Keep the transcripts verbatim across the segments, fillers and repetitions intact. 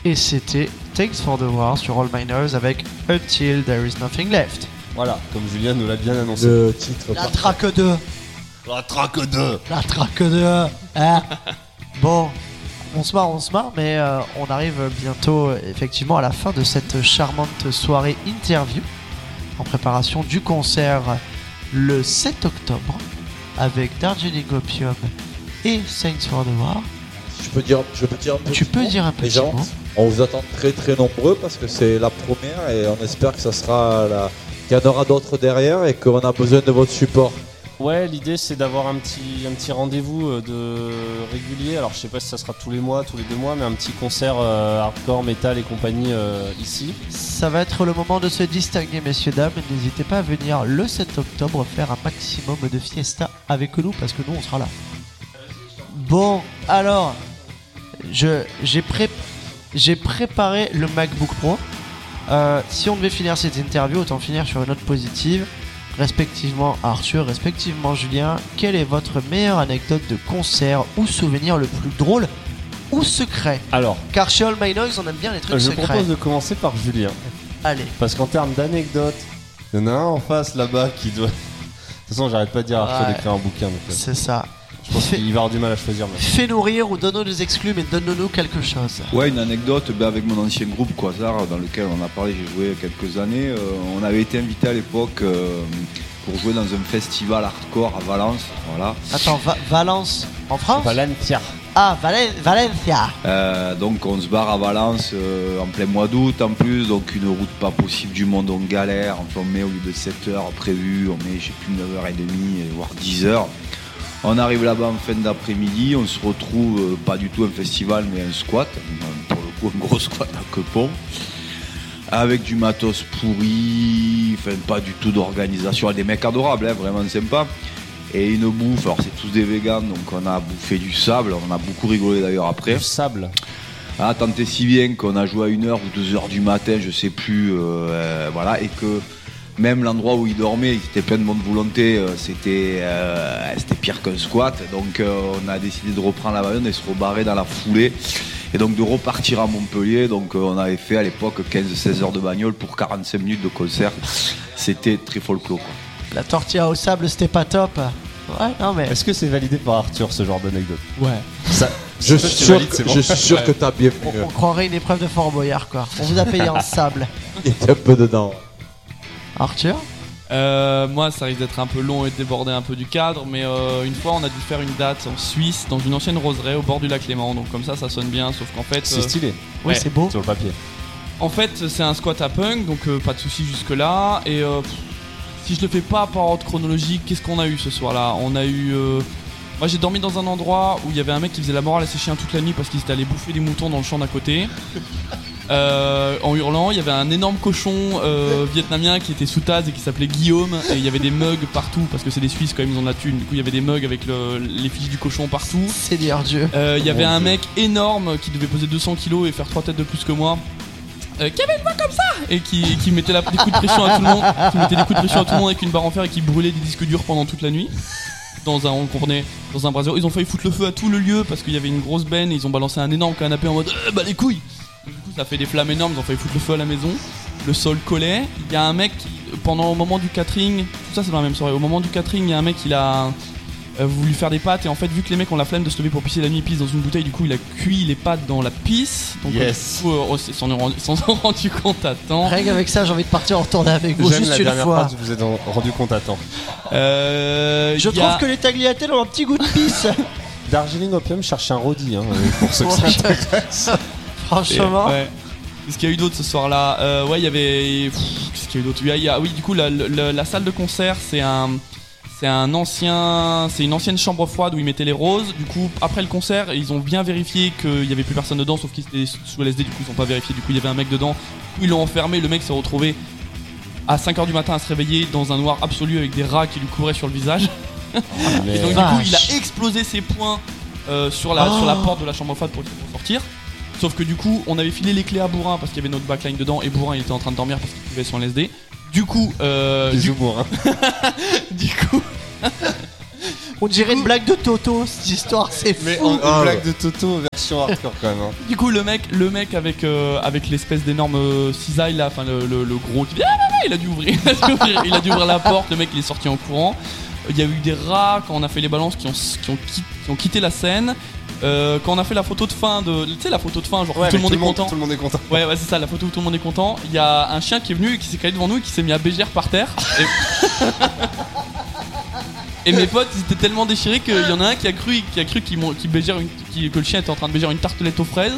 Et c'était Thanks for the War sur All Miners avec Until There Is Nothing Left. Voilà, comme Julien nous l'a bien annoncé. Le titre. La traque deux. La traque deux. La traque deux. Hein. Bon, on se marre, on se marre, mais euh, on arrive bientôt effectivement à la fin de cette charmante soirée interview en préparation du concert le sept octobre avec Darjeeling Opium et Thanks for the War. Je peux dire, je peux dire un petit Tu peux mot, dire un les petit gens, mot. on vous attend très très nombreux parce que c'est la première et on espère que ça sera la... qu'il y en aura d'autres derrière et qu'on a besoin de votre support. Ouais, l'idée c'est d'avoir un petit, un petit rendez-vous euh, de régulier. Alors je sais pas si ça sera tous les mois, tous les deux mois, mais un petit concert euh, hardcore, metal et compagnie euh, ici. Ça va être le moment de se distinguer, messieurs, dames. N'hésitez pas à venir le sept octobre faire un maximum de fiesta avec nous parce que nous on sera là. Bon, alors, je, j'ai, pré- j'ai préparé le MacBook Pro. Euh, si on devait finir cette interview, autant finir sur une note positive. Respectivement Arthur, respectivement Julien, quelle est votre meilleure anecdote de concert ou souvenir le plus drôle ou secret? Alors, Car chez All My Noise, on aime bien les trucs je secrets. propose de commencer par Julien. Allez. Parce qu'en termes d'anecdotes, il y en a un en face là-bas qui doit... De toute façon, j'arrête pas de dire à Arthur Ouais. d'écrire un bouquin. Donc, euh, C'est ça. je pense Fais, qu'il va avoir du mal à choisir. Mais... fais-nous rire ou donne-nous des exclus, mais donne-nous quelque chose. Ouais, une anecdote ben, avec mon ancien groupe Quasar, dans lequel on a parlé, j'ai joué quelques années. Euh, on avait été invité à l'époque euh, pour jouer dans un festival hardcore à Valence. Voilà. Attends, Va- Valence en France? Valencia. Ah, Valen- Valencia. Euh, donc on se barre à Valence euh, en plein mois d'août en plus, donc une route pas possible du monde, on galère. Enfin, on met au lieu de sept heures prévues, on met je sais plus neuf heures trente, voire dix heures. On arrive là-bas en fin d'après-midi, on se retrouve, euh, pas du tout un festival mais un squat, pour le coup un gros squat à Quepont, avec du matos pourri, enfin pas du tout d'organisation, des mecs adorables, hein, vraiment sympa, et une bouffe, alors c'est tous des végans, donc on a bouffé du sable, on a beaucoup rigolé d'ailleurs après. Du sable. Ah, tant et si bien qu'on a joué à une heure ou deux heures du matin, je sais plus, euh, euh, voilà, et que même l'endroit où il dormait, il était plein de bonne volonté, euh, c'était, euh, c'était pire qu'un squat. Donc euh, on a décidé de reprendre la bagnole et se rebarrer dans la foulée. Et donc de repartir à Montpellier. Donc euh, on avait fait à l'époque quinze à seize heures de bagnole pour quarante-cinq minutes de concert. C'était très folklore, quoi. La tortilla au sable, c'était pas top. Ouais, non mais. Est-ce que c'est validé par Arthur ce genre d'anecdote? Ouais. Ça, Je ça, suis tu sûr, valides, que, c'est bon. je suis sûr que t'as bien On, fait. on croirait une épreuve de Fort Boyard, quoi. On vous a payé en sable. Il était un peu dedans. Arthur? Euh, moi, ça risque d'être un peu long et de déborder un peu du cadre, mais euh, une fois, on a dû faire une date en Suisse, dans une ancienne roseraie au bord du lac Léman. Donc comme ça, ça sonne bien. Sauf qu'en fait, C'est euh, stylé, Oui, Ouais. c'est beau. sur le papier. en fait, c'est un squat à punk, donc euh, pas de soucis jusque là. Et euh, pff, si je le fais pas par ordre chronologique, qu'est-ce qu'on a eu ce soir-là? On a eu. euh, Moi, j'ai dormi dans un endroit où il y avait un mec qui faisait la morale à ses chiens toute la nuit parce qu'il s'était allé bouffer des moutons dans le champ d'à côté. Euh, en hurlant, il y avait un énorme cochon euh, vietnamien qui était sous tasse et qui s'appelait Guillaume, et il y avait des mugs partout parce que c'est des Suisses quand même, ils ont de la thune. Du coup, il y avait des mugs avec le, l'effigie du cochon partout. Seigneur Dieu. Euh, Il y avait Mon un Dieu. mec énorme qui devait peser deux cents kilos et faire trois têtes de plus que moi. Euh, qui avait une voix comme ça et qui, qui mettait la, des coups de pression à tout le monde, qui mettait des coups de pression à tout le monde avec une barre en fer et qui brûlait des disques durs pendant toute la nuit. Dans un, on comprenait, dans un brasier. Ils ont failli foutre le feu à tout le lieu parce qu'il y avait une grosse benne et ils ont balancé un énorme canapé en mode euh, bah les couilles. Du coup, ça fait des flammes énormes, ils ont failli foutre le feu à la maison. Le sol collait. Il y a un mec, qui, pendant au moment du catering, tout ça c'est dans la même soirée. Au moment du catering, il y a un mec qui a euh, voulu faire des pâtes et en fait, vu que les mecs ont la flemme de se lever pour pisser la nuit, ils pissent dans une bouteille. Du coup, il a cuit les pâtes dans la pisse. Donc, Yes. du coup, euh, ils s'en ont rendu, s'en sont rendu compte à temps. Rien qu'avec ça, j'ai envie de partir en retourner avec vous J'aime juste la une dernière fois. phrase où vous êtes en- rendu compte à temps. Euh, Je il y trouve a- que les tagliatelles ont un petit goût de pisse. Darjeeling Opium cherche un roadie, hein, pour ceux que ça intéresse. Franchement. Ouais. Qu'est-ce qu'il y a eu d'autre ce soir-là? euh, Ouais, il y avait. Pff, Qu'est-ce qu'il y a eu d'autre? Il y a- il y a- Oui, du coup, la, la- la salle de concert, c'est un. C'est un ancien, c'est une ancienne chambre froide où ils mettaient les roses. Du coup, après le concert, ils ont bien vérifié qu'il y avait plus personne dedans, sauf qu'ils étaient sous L S D. Du coup, ils ont pas vérifié. Du coup, il y avait un mec dedans. Ils l'ont enfermé. Le mec s'est retrouvé à cinq heures du matin à se réveiller dans un noir absolu avec des rats qui lui couvraient sur le visage. Mais- Et donc, du Vache. coup, il a explosé ses poings euh, sur la Oh. sur la porte de la chambre froide pour pour sortir. Sauf que du coup, on avait filé les clés à Bourrin parce qu'il y avait notre backline dedans et Bourrin il était en train de dormir parce qu'il pouvait sur L S D. Du coup, euh, Des du, humours, hein. du coup, On dirait une blague de Toto, cette histoire, c'est Mais fou. en, Ah, une blague ouais. de Toto version hardcore quand même. Hein. Du coup, le mec, le mec avec, euh, avec l'espèce d'énorme euh, cisaille là, enfin le, le, le gros qui dit, ah, bah, bah, il a dû ouvrir, il a dû ouvrir, il a dû ouvrir la porte. Le mec, il est sorti en courant. Il y a eu des rats quand on a fait les balances qui ont, qui ont, qui, qui ont quitté la scène. Euh, quand on a fait la photo de fin de, tu sais la photo de fin, genre où tout le monde est content. Tout le monde est content. Ouais, ouais, c'est ça, la photo où tout le monde est content. Il y a un chien qui est venu et qui s'est calé devant nous et qui s'est mis à bégère par terre. Et... Et mes potes, ils étaient tellement déchirés qu'il y en a un qui a cru, qui a cru qu'il, qu'il bégère une, qui, que le chien était en train de bégère une tartelette aux fraises.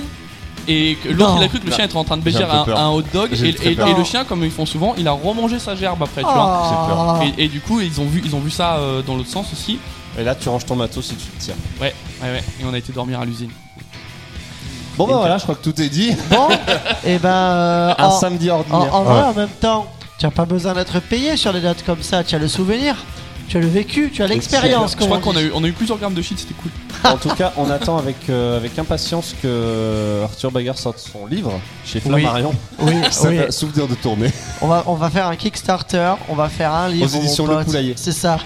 Et que l'autre, Non. il a cru que le chien était en train de J'ai bégère un un, peu peur. un hot dog. J'ai Et, très et- peur. et le chien, comme ils font souvent, il a remangé sa gerbe après, tu vois. Ah. Et, et du coup, ils ont vu, ils ont vu ça euh, dans l'autre sens aussi. Et là, tu ranges ton matos et tu te tires. Ouais, ouais, ouais. Et on a été dormir à l'usine. Bon, bah voilà, je crois que tout est dit. Bon, et ben. euh, Un en, samedi en, ordinaire. en vrai, Ouais. en même temps, tu n'as pas besoin d'être payé sur des dates comme ça. Tu as le souvenir, tu as le vécu, tu as l'expérience. Je comme crois on qu'on a dit. eu, on a eu plusieurs grammes de shit, c'était cool. En tout cas, on attend avec, euh, avec impatience que Arthur Bagarre sorte son livre chez Flammarion. Oui, Ça oui. fait souvenir de tourner. On va, on va faire un Kickstarter, on va faire un livre. Aux éditions mon Le pote. Poulailler. C'est ça.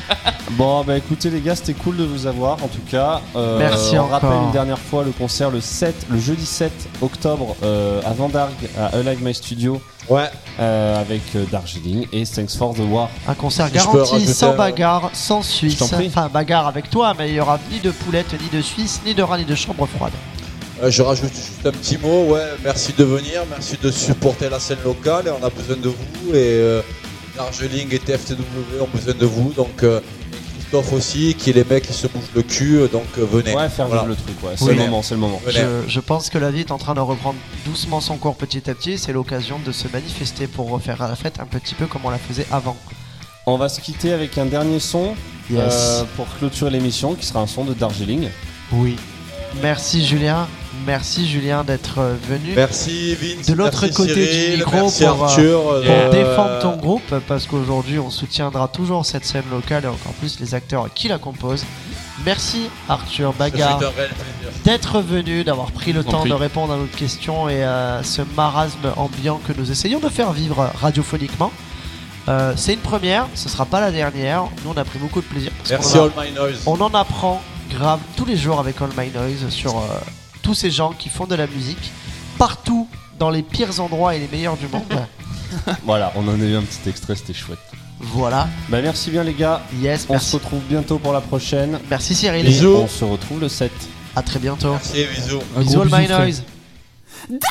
Bon, bah écoutez les gars, c'était cool de vous avoir en tout cas. Euh, Merci on encore. rappelle une dernière fois le concert le sept, le jeudi sept octobre euh, à Vendargue, à Alive My Studio, Ouais, euh, avec euh, Darjeeling et Thanks for the War. Un concert Si je peux garanti, rajouter sans un- bagarre, sans Suisse. Je t'en prie. Enfin, bagarre avec toi, mais il y aura ni de poulette, ni de Suisse, ni de rat, ni de chambre froide. euh, je rajoute juste un petit mot. Ouais, merci de venir, merci de supporter la scène locale. Et on a besoin de vous. Et euh, Darjeeling et T F T W ont besoin de vous. Donc, euh, et Christophe aussi, qui est les mecs qui se bougent le cul. Donc, euh, venez. Ouais, faire Voilà. vivre le truc, ouais. C'est Oui. le moment, c'est le moment. Venez. Je, je pense que la vie est en train de reprendre doucement son cours petit à petit. C'est l'occasion de se manifester pour refaire la fête un petit peu comme on la faisait avant. On va se quitter avec un dernier son Yes. euh, pour clôturer l'émission qui sera un son de Darjeeling. Oui. Merci Julien. Merci Julien d'être euh, venu. Merci Vince. De l'autre merci côté du Cyril, micro merci pour, euh, Arthur. Pour euh, défendre ton groupe, parce qu'aujourd'hui on soutiendra toujours cette scène locale et encore plus les acteurs qui la composent. Merci Arthur ça fait Bagarre un réel plaisir. d'être venu, d'avoir pris le Je t'en temps prie. de répondre à nos questions et à ce marasme ambiant que nous essayons de faire vivre radiophoniquement. Euh, c'est une première, ce sera pas la dernière. Nous on a pris beaucoup de plaisir. parce Merci qu'on a- All My Noise. on en apprend grave tous les jours avec All My Noise sur euh, tous ces gens qui font de la musique partout dans les pires endroits et les meilleurs du monde. Voilà, on en a eu un petit extrait, c'était chouette. Voilà. Bah merci bien les gars. Yes, On se merci. retrouve bientôt pour la prochaine. Merci Cyril. Bisous. On se retrouve le sept. À très bientôt. Merci, bisous. Un Bisous gros All My bisou, frère. Noise.